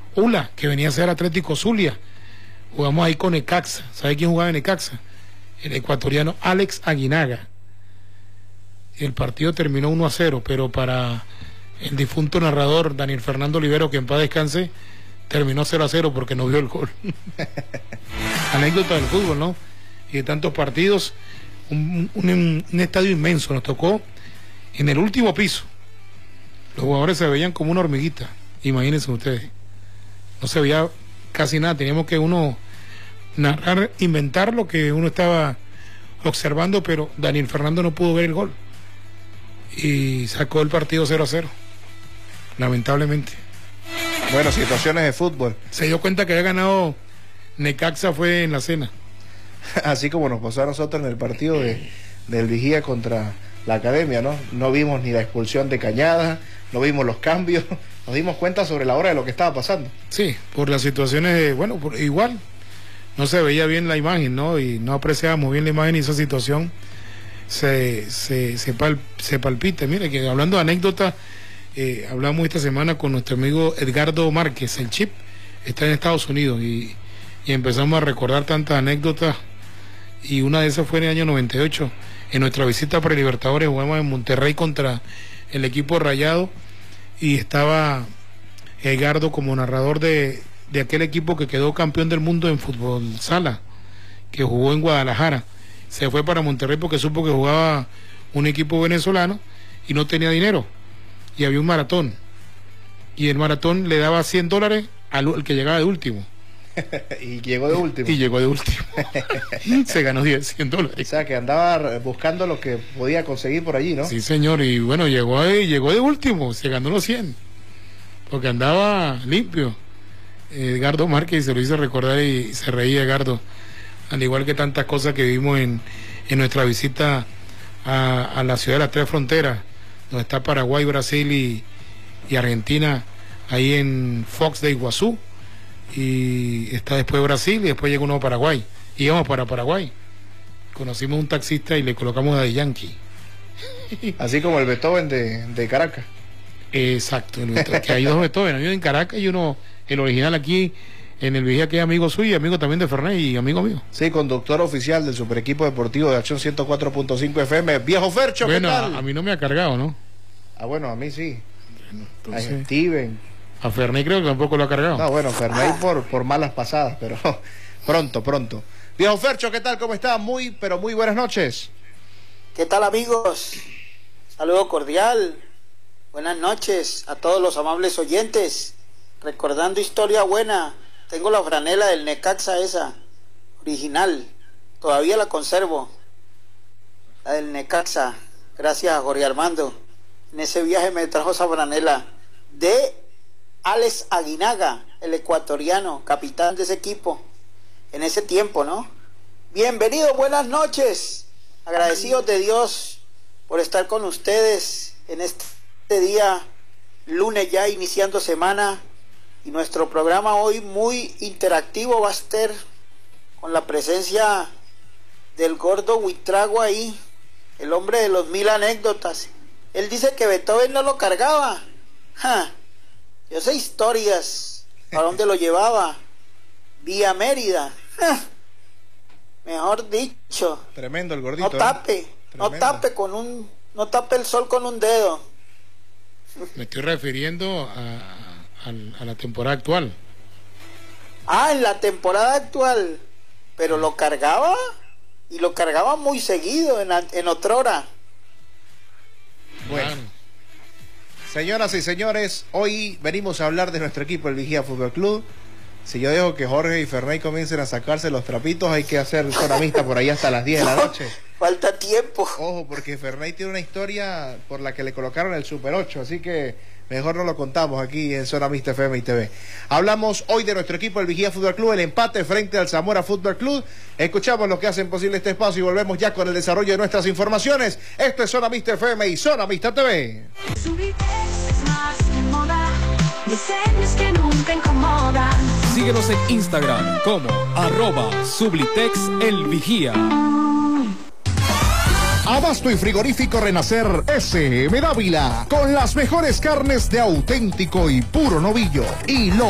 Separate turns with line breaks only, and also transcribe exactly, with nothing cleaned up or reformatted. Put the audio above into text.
Ula, que venía a ser Atlético Zulia. Jugamos ahí con Necaxa. ¿Sabe quién jugaba en Necaxa? El ecuatoriano Alex Aguinaga. El partido terminó uno a cero, pero para el difunto narrador Daniel Fernando Olivero, que en paz descanse, terminó cero a cero porque no vio el gol. Anécdota del fútbol, ¿no? Y de tantos partidos, un, un, un estadio inmenso. Nos tocó en el último piso. Los jugadores se veían como una hormiguita, imagínense ustedes. No se veía casi nada, teníamos que uno narrar, inventar lo que uno estaba observando, pero Daniel Fernando no pudo ver el gol y sacó el partido cero a cero, lamentablemente.
Bueno, situaciones de fútbol.
Se dio cuenta que había ganado Necaxa fue en la cena.
Así como nos pasó a nosotros en el partido de, del Vigía contra la Academia, ¿no? No vimos ni la expulsión de Cañada, no vimos los cambios, nos dimos cuenta sobre la hora de lo que estaba pasando.
Sí, por las situaciones, de, bueno, por, igual, no se veía bien la imagen, ¿no? Y no apreciábamos bien la imagen y esa situación se, se, se, pal, se palpita. Mire, que hablando de anécdotas, eh, hablamos esta semana con nuestro amigo Edgardo Márquez, el Chip, está en Estados Unidos y, y empezamos a recordar tantas anécdotas y una de esas fue en el año noventa y ocho, en nuestra visita para Libertadores, jugamos en Monterrey contra el equipo Rayado y estaba Edgardo como narrador de, de aquel equipo que quedó campeón del mundo en fútbol sala, que jugó en Guadalajara. Se fue para Monterrey porque supo que jugaba un equipo venezolano y no tenía dinero y había un maratón y el maratón le daba cien dólares al, al que llegaba de último.
Y llegó de último.
Y llegó de último. Se ganó cien dólares.
O sea, que andaba buscando lo que podía conseguir por allí, ¿no?
Sí, señor. Y bueno, llegó ahí, llegó de último. Se ganó los cien. Porque andaba limpio. Edgardo Márquez se lo hizo recordar y se reía Edgardo. Al igual que tantas cosas que vimos en, en nuestra visita a, a la ciudad de las tres fronteras, donde está Paraguay, Brasil y, y Argentina, ahí en Fox de Iguazú. Y está después Brasil y después llegó uno a Paraguay. Y íbamos para Paraguay. Conocimos un taxista y le colocamos a de Yankee.
Así como el Beethoven de, de Caracas.
Exacto, el Beethoven, que hay dos Beethoven, hay uno en Caracas y uno, el original aquí en el Vigía, que es amigo suyo y amigo también de Fernet y amigo mío.
Sí, conductor oficial del super equipo deportivo de Acción ciento cuatro punto cinco F M. Viejo Fercho,
bueno,
¿qué tal?
A, a mí no me ha cargado, ¿no?
Ah, bueno, a mí sí.
Bueno, entonces...
A Steven.
A Fernet creo que tampoco lo ha cargado.
No, bueno, Fernet por, por malas pasadas, pero pronto, pronto. Viejo Fercho, ¿qué tal? ¿Cómo está? Muy, pero muy buenas noches.
¿Qué tal, amigos? Saludo cordial. Buenas noches a todos los amables oyentes. Recordando historia buena. Tengo la franela del Necaxa esa, original. Todavía la conservo. La del Necaxa. Gracias a Jorge Armando. En ese viaje me trajo esa franela de Alex Aguinaga, el ecuatoriano, capitán de ese equipo, en ese tiempo, ¿no? Bienvenidos, buenas noches. Agradecidos de Dios por estar con ustedes en este día, lunes ya iniciando semana, y nuestro programa hoy muy interactivo va a estar con la presencia del gordo Huitrago ahí, el hombre de los mil anécdotas. Él dice que Beethoven no lo cargaba. ¡Ja! Yo sé historias, ¿a dónde lo llevaba? Vía Mérida. ¡Ja! Mejor dicho.
Tremendo el gordito.
No tape,
¿eh?
no tape con un, no tape el sol con un dedo.
Me estoy refiriendo a, a, a la temporada actual.
Ah, en la temporada actual. Pero lo cargaba, y lo cargaba muy seguido en, la, en otrora.
Bueno. Claro. Señoras y señores, hoy venimos a hablar de nuestro equipo, el Vigía Fútbol Club. Si yo dejo que Jorge y Fernet comiencen a sacarse los trapitos, hay que hacer zona mixta por ahí hasta las diez de la noche.
Falta tiempo.
Ojo, porque Fernet tiene una historia por la que le colocaron el Super ocho, así que mejor no lo contamos aquí en Zona Mixta F M y T V. Hablamos hoy de nuestro equipo, el Vigía Fútbol Club, el empate frente al Zamora Fútbol Club. Escuchamos lo que hacen posible este espacio y volvemos ya con el desarrollo de nuestras informaciones. Esto es Zona Mixta F M y Zona Mixta T V.
Diseños que nunca incomodan.
Síguenos en Instagram como arroba Sublitex El Vigía.
Abasto y frigorífico Renacer S M Dávila, con las mejores carnes de auténtico y puro novillo y lo